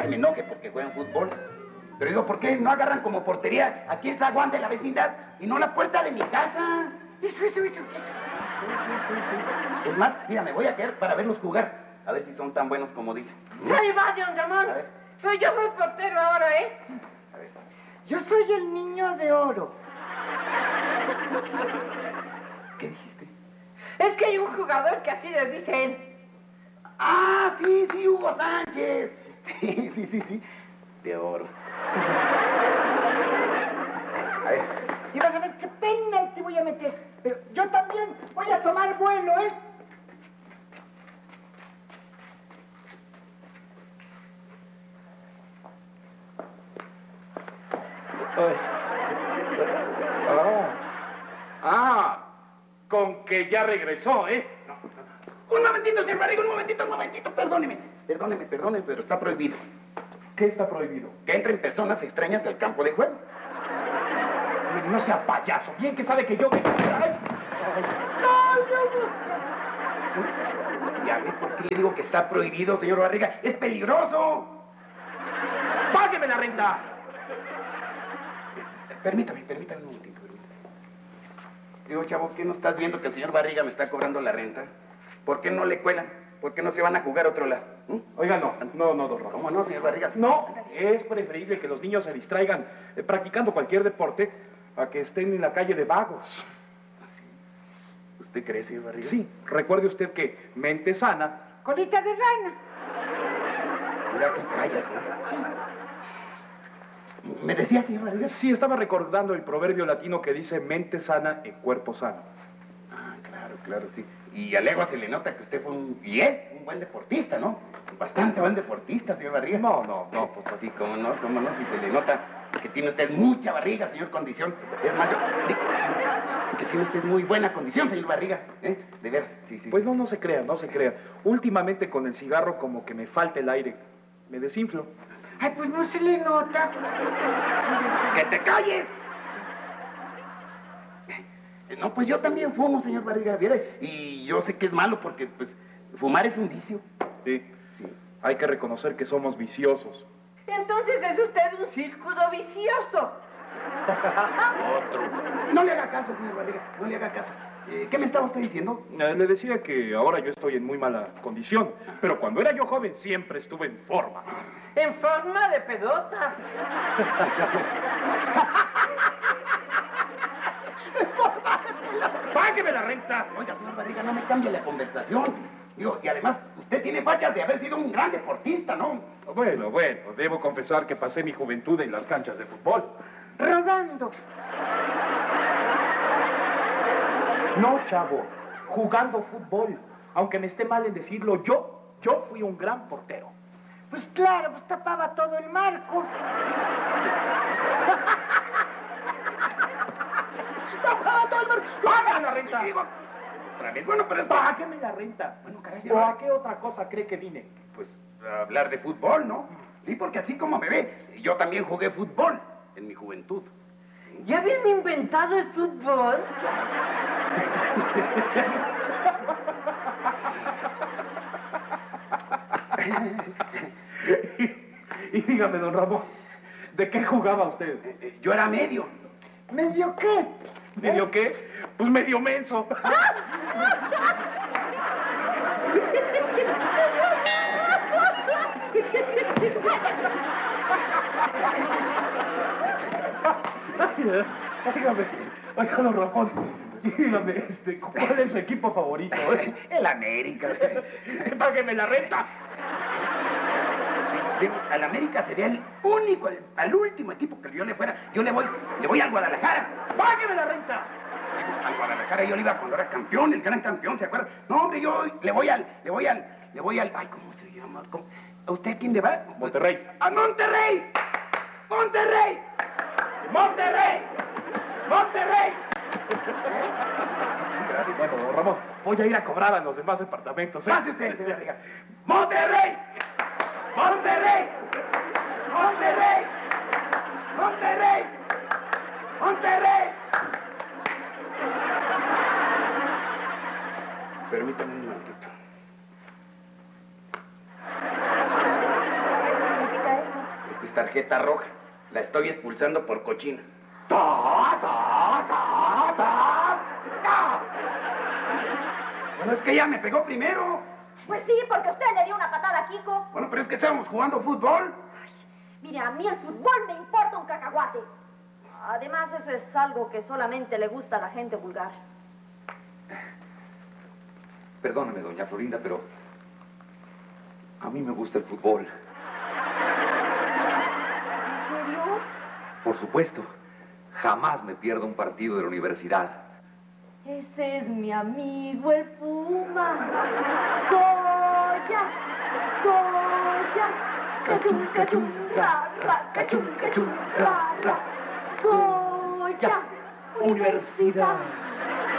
que me enoje porque juegan fútbol. Pero digo, ¿por qué no agarran como portería aquí el zaguán de la vecindad y no la puerta de mi casa? Eso. Es más, mira, me voy a quedar para verlos jugar. A ver si son tan buenos como dicen. ¡Ahí va, don Ramón! Pues yo soy portero ahora, ¿eh? A ver. Yo soy el niño de oro. ¿Qué dijiste? Es que hay un jugador que así les dicen. ¡Ah, sí, Hugo Sánchez! Sí. De oro. A ver. Y vas a ver qué pena te voy a meter. Pero yo también voy a tomar vuelo, ¿eh? Con que ya regresó, ¿eh? No. Un momentito, señor Barriga, un momentito. Perdóneme, pero está prohibido. ¿Qué está prohibido? Que entren personas extrañas al campo de juego. Mire, no sea payaso. Bien que sabe que yo... ¡Ay! Ya ve por qué le digo que está prohibido, señor Barriga. ¡Es peligroso! ¡Págueme la renta! Permítame un momentito. Digo, chavo, ¿qué no estás viendo que el señor Barriga me está cobrando la renta? ¿Por qué no le cuelan? ¿Por qué no se van a jugar a otro lado? Oiga, no, don Ramón. ¿Cómo no, señor Barriga? No, es preferible que los niños se distraigan practicando cualquier deporte a que estén en la calle de vagos. ¿Usted cree, señor Barriga? Sí, recuerde usted que mente sana... Colita de rana. Mira, tú cállate. Sí. ¿Me decía, señor Barriga? Sí, estaba recordando el proverbio latino que dice mente sana en cuerpo sano. Ah, claro, sí. Y a legua se le nota que usted fue y es un buen deportista, ¿no? Bastante buen deportista, señor Barriga. No, pues así, cómo no, si se le nota que tiene usted mucha barriga, señor Condición. Es más, yo digo que tiene usted muy buena condición, señor Barriga, ¿eh? De veras, sí. Pues no se crea. Últimamente con el cigarro como que me falta el aire. Me desinflo. Ay, pues no se le nota. ¡Que te calles! No, pues yo también fumo, señor Barriga, ¿viera? Y yo sé que es malo porque, pues, fumar es un vicio. Sí. Hay que reconocer que somos viciosos. Entonces es usted un círculo vicioso. Otro. No le haga caso, señor Barriga, no le haga caso. ¿Qué me estaba usted diciendo? Le decía que ahora yo estoy en muy mala condición, pero cuando era yo joven siempre estuve en forma. En forma de pelota. ¡Págueme la renta! Oiga, señor Barriga, no me cambie la conversación. Digo, y además, usted tiene fachas de haber sido un gran deportista, ¿no? Bueno, debo confesar que pasé mi juventud en las canchas de fútbol. Rodando. No, chavo, jugando fútbol. Aunque me esté mal en decirlo, yo fui un gran portero. Pues claro, pues tapaba todo el marco. ¡Tapaba todo el marco! ¡Págame la renta! Otra vez, bueno, pero es... ¡Págame la renta! Bueno, caray, ¿O a qué otra cosa cree que vine? Pues a hablar de fútbol, ¿no? Sí, porque así como me ve, yo también jugué fútbol en mi juventud. ¿Ya habían inventado el fútbol? Y dígame, don Ramón, ¿de qué jugaba usted? Yo era medio. ¿Medio qué? ¿Medio qué? Pues medio menso. Oiga, don Ramón, dígame, ¿cuál es su equipo favorito? El América. Págueme la renta. Digo, al América sería el único, al último equipo que yo le fuera. Yo le voy al Guadalajara. ¡Págueme la renta! Digo, al Guadalajara yo le iba cuando era campeón, el gran campeón, ¿se acuerda? No, hombre, yo le voy al, ay, ¿cómo se llama? ¿A usted a quién le va? Monterrey. ¡A Monterrey! ¡Monterrey! Bueno, don Ramón, voy a ir a cobrar a los demás departamentos, ¿eh? Pase usted, señor Riga. ¡Monterrey! ¡Monterrey! ¡Monterrey! ¡Monterrey! ¡Monterrey! Permítame un momentito. ¿Qué significa Es tarjeta roja. La estoy expulsando por cochina. Bueno, es que ella me pegó primero. Pues sí, porque usted le dio una patada a Kiko. Bueno, pero es que estábamos jugando fútbol. Mire, a mí el fútbol me importa un cacahuate. Además, eso es algo que solamente le gusta a la gente vulgar. Perdóneme, doña Florinda, pero a mí me gusta el fútbol. ¿En serio? Por supuesto. Jamás me pierdo un partido de la universidad. Ese es mi amigo el Puma. Goya, Goya, cachum, cachum, ra, ra, cachum, cachum, ra, ra. Goya, Universidad.